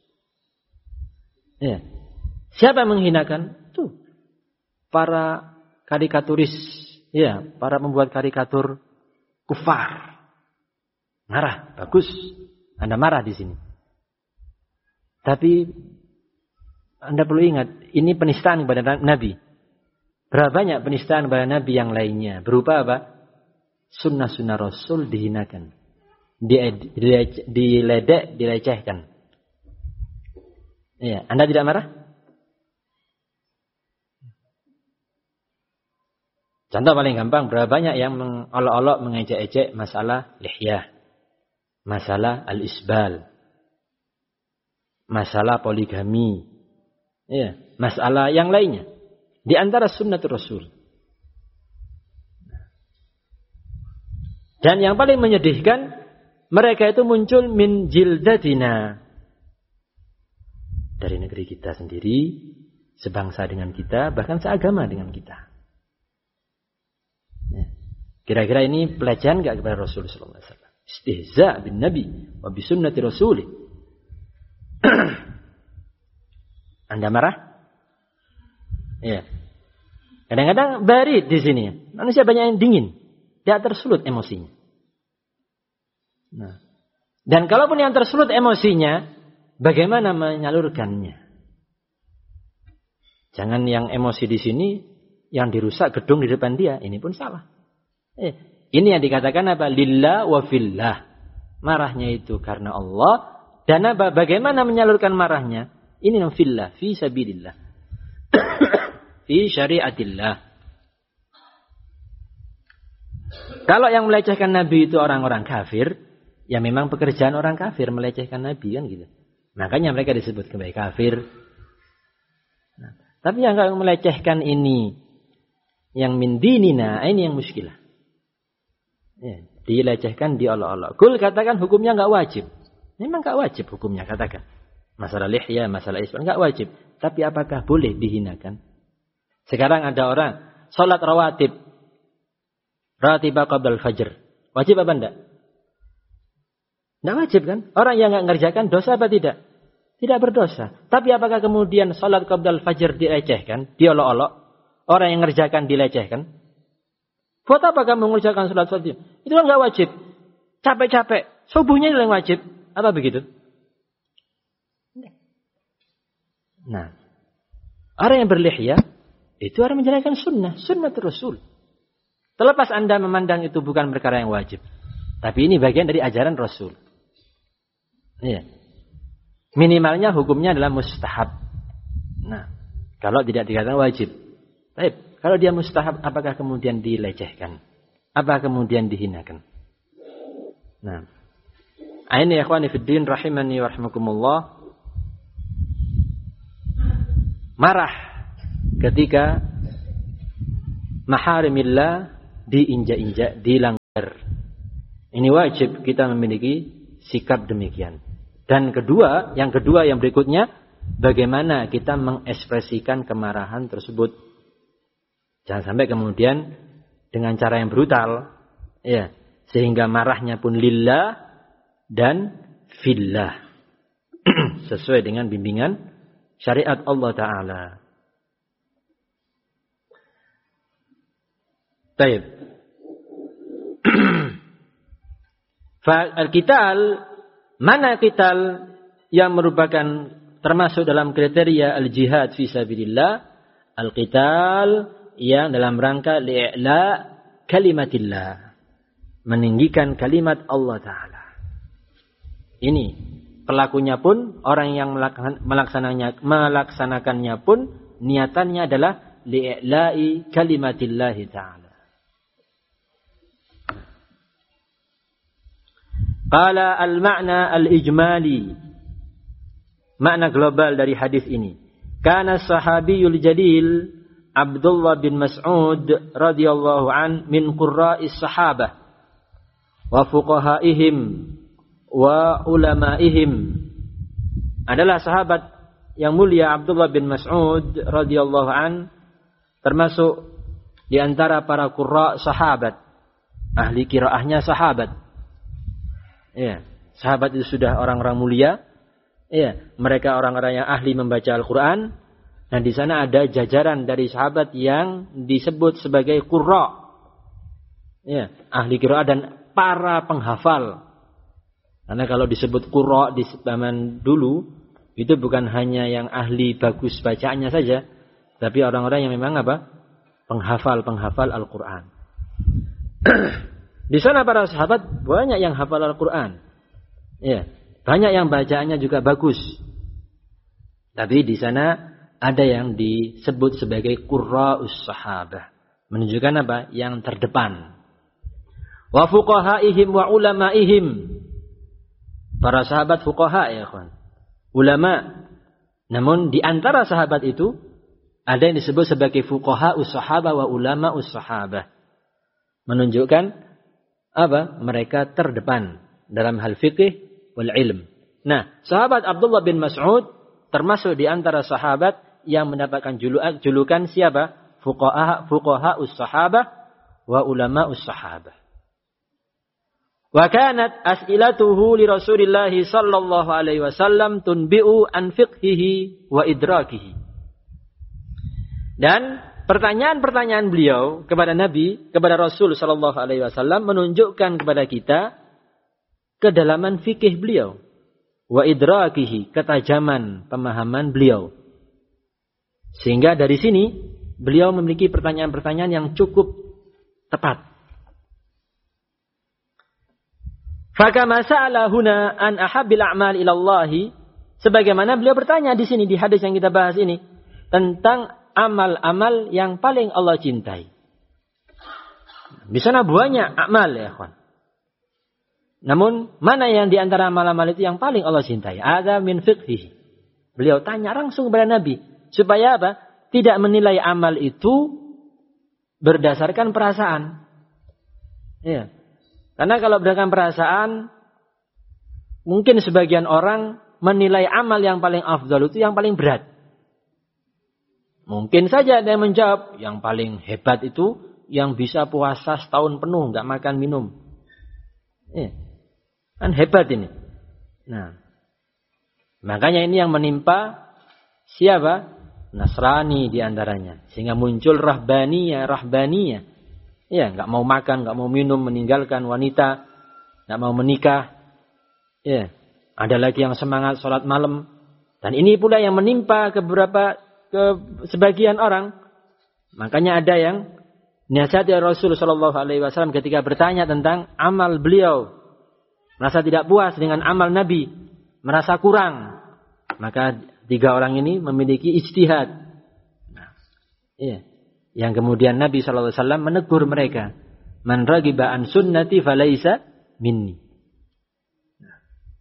[SPEAKER 3] Ya. Siapa yang menghinakan? Tuh. Para karikaturis. Ya, para pembuat karikatur kufar. Marah. Bagus. Anda marah di sini. Tapi Anda perlu ingat, ini penistaan kepada Nabi. Berapa banyak penistaan kepada Nabi yang lainnya? Berupa apa? Sunnah-sunnah Rasul dihinakan. Diledek, dilecehkan. Ya, Anda tidak marah? Contoh paling gampang, berapa banyak yang mengolok-olok, mengejek-ejek masalah lihyah. Masalah al-isbal. Masalah poligami. Ya, masalah yang lainnya. Di antara sunnatul Rasul. Dan yang paling menyedihkan, mereka itu muncul min jildatina. Dari negeri kita sendiri, sebangsa dengan kita, bahkan seagama dengan kita. Kira-kira ini pelecehan enggak kepada Rasulullah sallallahu alaihi wasallam? Istihza bin Nabi wa bi sunnati Rasulih. Anda marah? Ya. Kadang-kadang barid di sini. Manusia banyak yang dingin. Dia tersulut emosinya. Nah. Dan kalaupun yang tersulut emosinya, bagaimana menyalurkannya? Jangan yang emosi di sini, yang dirusak gedung di depan dia. Ini pun salah. Ini yang dikatakan apa? Lillah wa fillah. Marahnya itu karena Allah. Dan apa? Bagaimana menyalurkan marahnya? Ini yang fillah, fi sabilillah. Fi syariatillah. Kalau yang melecehkan Nabi itu orang-orang kafir, ya memang pekerjaan orang kafir melecehkan Nabi kan gitu. Makanya mereka disebut sebagai kafir. Nah, tapi yang kalau melecehkan ini, yang min dinina, ini yang muskilah. Ya, dilecehkan, diolok-olok. Kul katakan hukumnya enggak wajib. Memang enggak wajib hukumnya katakan. Masalah lihya, masalah isbal enggak wajib. Tapi apakah boleh dihinakan? Sekarang ada orang salat rawatib. Ratibah qabla al-fajr. Wajib apa enggak? Enggak wajib kan? Orang yang enggak mengerjakan dosa apa tidak? Tidak berdosa. Tapi apakah kemudian salat qabla al-fajr dilecehkan, diolok-olok? Orang yang mengerjakan dilecehkan? Buat apa kamu mengerjakan salat wajib? Itu enggak wajib. Capek-capek. Subuhnya yang wajib. Apa begitu? Nah, orang yang berlihya itu orang menjalankan sunnah Rasul. Terlepas Anda memandang itu bukan perkara yang wajib, tapi ini bagian dari ajaran Rasul. Iya. Minimalnya hukumnya adalah mustahab. Nah, kalau tidak dikatakan wajib. Baik, kalau dia mustahab, apakah kemudian dilecehkan? Apakah kemudian dihinakan? Nah, ini ya ikhwani fid din rahimani wa rahimakumullah. Marah ketika maharimillah diinjak-injak, dilanggar. Ini wajib kita memiliki sikap demikian. Dan yang kedua yang berikutnya, bagaimana kita mengekspresikan kemarahan tersebut. Jangan sampai kemudian dengan cara yang brutal, ya, sehingga marahnya pun lillah dan fillah. Sesuai dengan bimbingan syariat Allah Ta'ala. Baik. Al-qital, mana qital yang merupakan termasuk dalam kriteria al-jihad fi sabilillah? Al-qital yang dalam rangka li'la kalimatillah, meninggikan kalimat Allah Ta'ala. Ini pelakunya pun, orang yang melaksanakannya pun, niatannya adalah li'la'i kalimatillahi Ta'ala. Qala al-ma'na al-ijmali, makna global dari hadis ini. Kana sahabiyul jalil Abdullah bin Mas'ud radhiyallahu an min qurra'is sahabah wa fuqahaihim wa ulamaihim. Adalah sahabat yang mulia Abdullah bin Mas'ud radhiyallahu an, termasuk di antara para qurra sahabat, ahli qiraahnya sahabat. Ya, sahabat itu sudah orang-orang mulia. Ya, mereka orang-orang yang ahli membaca Al-Quran. Dan di sana ada jajaran dari sahabat yang disebut sebagai qurra. Ya, ahli qiraah dan para penghafal. Karena kalau disebut qurra di zaman dulu, itu bukan hanya yang ahli bagus bacaannya saja, tapi orang-orang yang memang penghafal Al-Quran. Di sana para sahabat banyak yang hafal Al-Quran. Ya, banyak yang bacaannya juga bagus. Tapi di sana ada yang disebut sebagai qurra'us sahabah. Menunjukkan apa? Yang terdepan. Wa fuqahaihim wa ulamaihim. Para sahabat fuqaha, ya kawan. Ulama. Namun di antara sahabat itu ada yang disebut sebagai fuqaha'us sahabah wa ulama'us sahabah. Menunjukkan apa? Mereka terdepan dalam hal fikih wal ilm. Nah, sahabat Abdullah bin Mas'ud termasuk di antara sahabat yang mendapatkan julukan siapa? Fuqaha'us sahabah wa ulama'us sahabah. Wa kanat as'ilatuhu li Rasulillah sallallahu alaihi wasallam tunbi'u an fiqhihi wa idrakihi. Dan pertanyaan-pertanyaan beliau kepada Nabi, kepada Rasul sallallahu alaihi wasallam menunjukkan kepada kita kedalaman fikih beliau, wa idrakihi, ketajaman pemahaman beliau. Sehingga dari sini beliau memiliki pertanyaan-pertanyaan yang cukup tepat. Fakama sa'ala huna an ahabbil a'mal ila Allah, sebagaimana beliau bertanya di sini di hadis yang kita bahas ini tentang amal-amal yang paling Allah cintai. Di sana banyak amal, ya kawan. Namun mana yang di antara amal-amal itu yang paling Allah cintai? Ada min fiqhi. Beliau tanya langsung kepada Nabi supaya apa? Tidak menilai amal itu berdasarkan perasaan. Ya. Karena kalau berdasarkan perasaan, mungkin sebagian orang menilai amal yang paling afdal itu yang paling berat. Mungkin saja ada yang menjawab, yang paling hebat itu yang bisa puasa setahun penuh, nggak makan minum. Kan hebat ini. Nah, makanya ini yang menimpa siapa? Nasrani di antaranya. Sehingga muncul rahbaniyah. Ya, nggak mau makan, nggak mau minum, meninggalkan wanita, nggak mau menikah. Ya, ada lagi yang semangat sholat malam. Dan ini pula yang menimpa ke sebagian orang. Makanya ada yang nasihati Rasul sallallahu alaihi wasallam ketika bertanya tentang amal beliau, merasa tidak puas dengan amal Nabi, merasa kurang. Maka 3 orang ini memiliki ijtihad. Nah, iya. Yang kemudian Nabi sallallahu alaihi wasallam menegur mereka, "Man ragiba an sunnati falaisa minni." Nah.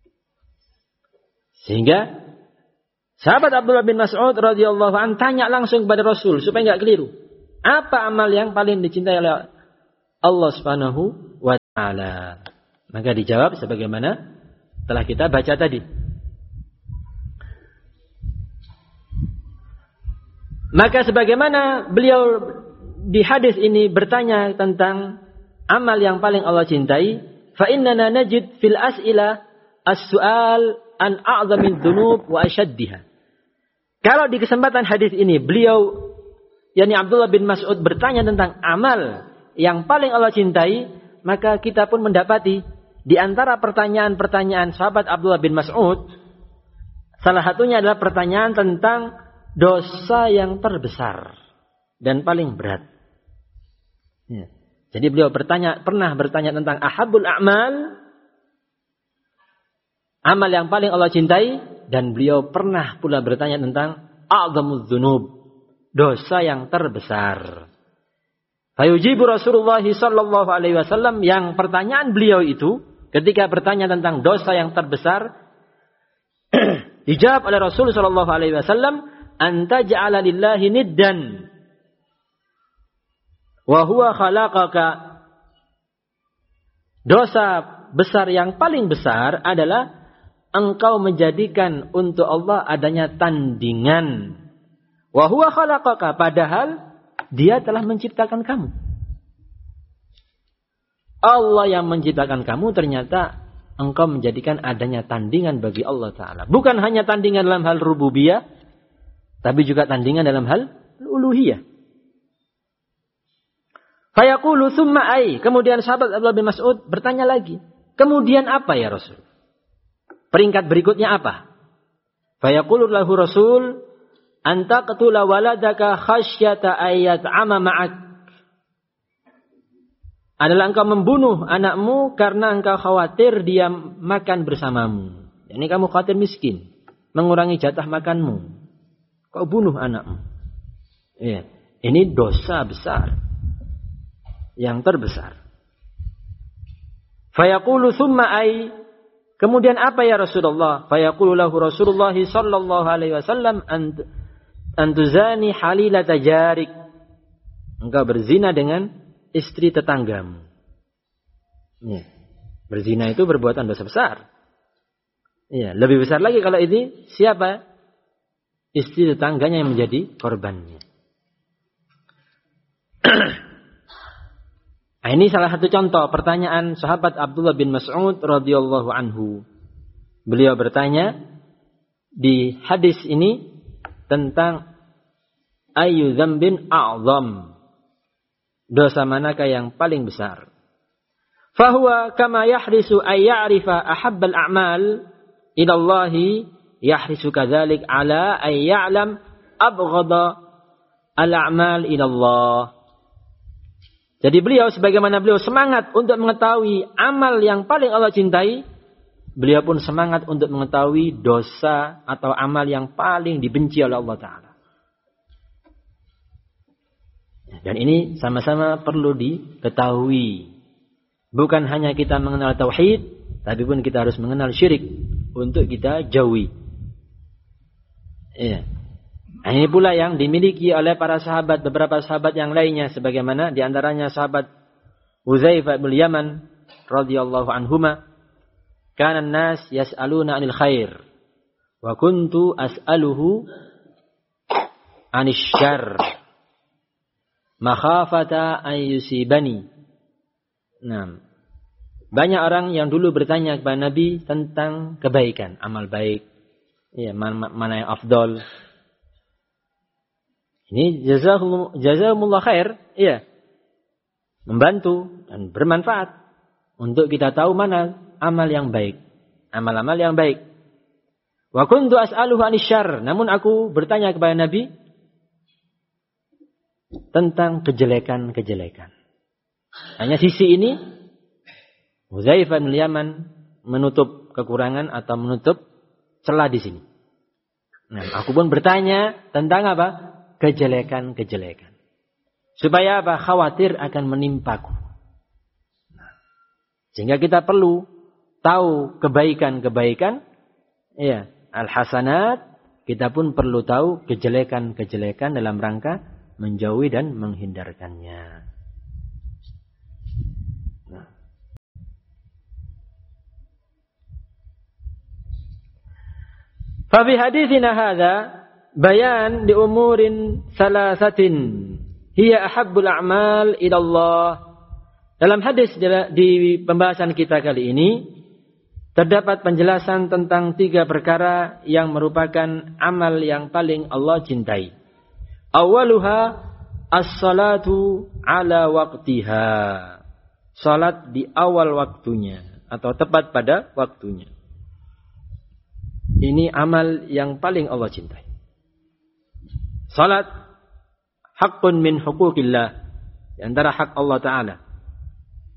[SPEAKER 3] Sehingga sahabat Abdullah bin Mas'ud radhiyallahu anhu tanya langsung kepada Rasul supaya enggak keliru. Apa amal yang paling dicintai Allah Subhanahu wa taala. Maka dijawab sebagaimana telah kita baca tadi. Maka sebagaimana beliau di hadis ini bertanya tentang amal yang paling Allah cintai, fa innana najid fil as'ila as-su'al an a'zamin dzunub wa ashaddiha. Kalau di kesempatan hadis ini beliau yakni Abdullah bin Mas'ud bertanya tentang amal yang paling Allah cintai, maka kita pun mendapati di antara pertanyaan-pertanyaan sahabat Abdullah bin Mas'ud, salah satunya adalah pertanyaan tentang dosa yang terbesar dan paling berat. Ya. Jadi beliau pernah bertanya tentang ahabul a'mal, amal yang paling Allah cintai, dan beliau pernah pula bertanya tentang a'zamuz dzunub, dosa yang terbesar. Fayujibu Rasulullah sallallahu alaihi wasallam, yang pertanyaan beliau itu ketika bertanya tentang dosa yang terbesar dijawab oleh Rasul sallallahu alaihi wasallam, anta ja'ala lillahi niddan wa huwa khalaqaka. Dosa besar yang paling besar adalah engkau menjadikan untuk Allah adanya tandingan. Wa huwa khalaqaka, padahal Dia telah menciptakan kamu. Allah yang menciptakan kamu, ternyata engkau menjadikan adanya tandingan bagi Allah Ta'ala. Bukan hanya tandingan dalam hal rububiyah, tapi juga tandingan dalam hal uluhiyah. Fayaqulu thumma ai. Kemudian sahabat Abdullah bin Mas'ud bertanya lagi, kemudian apa ya Rasul? Peringkat berikutnya apa? Fayaqulu lahu Rasul, anta qatula waladaka khasyata ayat ama ma'ak. Adalah engkau membunuh anakmu karena engkau khawatir dia makan bersamamu. Ini kamu khawatir miskin, mengurangi jatah makanmu. Kau bunuh anakmu. Ya. Ini dosa besar, yang terbesar. Fayaqulu thumma ai. Kemudian apa ya Rasulullah? Fayaqulu lahu Rasulullah sallallahu alaihi wasallam, antuzani halilata jarik. Engkau berzina dengan istri tetanggamu. Ya. Berzina itu perbuatan dosa besar. Ya, lebih besar lagi kalau ini siapa? Istri tetangganya yang menjadi korbannya. Nah, ini salah satu contoh pertanyaan sahabat Abdullah bin Mas'ud radhiyallahu anhu. Beliau bertanya di hadis ini tentang ayyu dzambin a'zam, dosa manakah yang paling besar. Fahuwa kama yahrisu ay ya'rifa ahabbal a'mal ila Allah, yahrisu kadzalik ala ay ya'lam abghada al-a'mal ila Allah. Jadi beliau sebagaimana beliau semangat untuk mengetahui amal yang paling Allah cintai, beliau pun semangat untuk mengetahui dosa atau amal yang paling dibenci oleh Allah Ta'ala. Dan ini sama-sama perlu diketahui. Bukan hanya kita mengenal tauhid, tapi pun kita harus mengenal syirik untuk kita jauhi. Iya. Nah, ini pula yang dimiliki oleh para sahabat, beberapa sahabat yang lainnya, sebagaimana diantaranya sahabat Hudzaifah bin Yaman radhiyallahu anhuma, kana an-nas yas'aluna 'anil khair wa kuntu as'aluhu 'anil syarr makhafata an yusibani. Nah, banyak orang yang dulu bertanya kepada Nabi tentang kebaikan, amal baik, ya, mana yang afdal. Ini jazakumullah khair, ya, membantu dan bermanfaat untuk kita tahu mana amal yang baik, amal-amal yang baik. Wa kuntu as'aluhu 'anil syarr, namun aku bertanya kepada Nabi tentang kejelekan-kejelekan. Hanya sisi ini Hudzaifah bin Yaman menutup kekurangan atau menutup celah di sini. Nah, aku pun bertanya tentang apa? Kejelekan-kejelekan. Supaya apa? Khawatir akan menimpaku. Nah, sehingga kita perlu tahu kebaikan-kebaikan, ya, al-hasanat, kita pun perlu tahu kejelekan-kejelekan dalam rangka menjauhi dan menghindarkannya. Fa fi haditsina hadza bayan li umurin salasatin hiya ahabbul a'mal ila Allah. Dalam hadis di pembahasan kita kali ini terdapat penjelasan tentang 3 perkara yang merupakan amal yang paling Allah cintai. Awaluha as-salatu ala waqtiha. Salat di awal waktunya atau tepat pada waktunya. Ini amal yang paling Allah cintai. Salat haqqun min huquqillah, di antara hak Allah Ta'ala.